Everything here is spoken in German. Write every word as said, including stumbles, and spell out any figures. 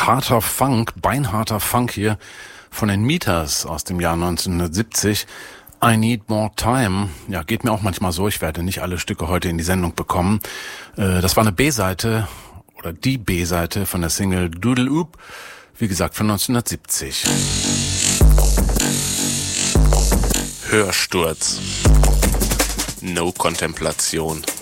harter Funk, beinharter Funk hier von den Meters aus dem Jahr neunzehnhundertsiebzig. I Need More Time. Ja, geht mir auch manchmal so. Ich werde nicht alle Stücke heute in die Sendung bekommen. Äh, das war eine B-Seite oder die B-Seite von der Single Doodle Oop. Wie gesagt, von neunzehnhundertsiebzig. Hörsturz. No Kontemplation.